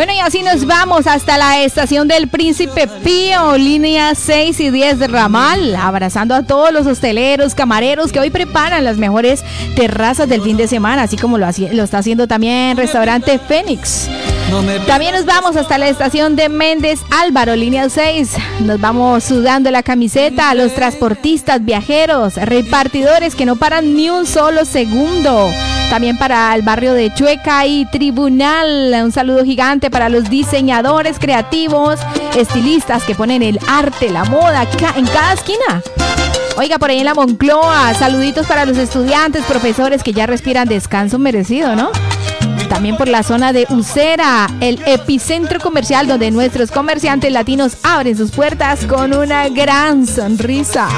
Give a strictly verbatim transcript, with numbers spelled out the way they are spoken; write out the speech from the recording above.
Bueno, y así nos vamos hasta la estación del Príncipe Pío, línea seis y diez de Ramal, abrazando a todos los hosteleros, camareros que hoy preparan las mejores terrazas del fin de semana, así como lo, lo está haciendo también Restaurante Fénix. También nos vamos hasta la estación de Méndez Álvaro, línea seis. Nos vamos sudando la camiseta a los transportistas, viajeros, repartidores que no paran ni un solo segundo. También para el barrio de Chueca y Tribunal. Un saludo gigante para los diseñadores creativos, estilistas que ponen el arte, la moda en cada esquina. Oiga, por ahí en la Moncloa, saluditos para los estudiantes, profesores que ya respiran descanso merecido, ¿no? También por la zona de Usera, el epicentro comercial donde nuestros comerciantes latinos abren sus puertas con una gran sonrisa.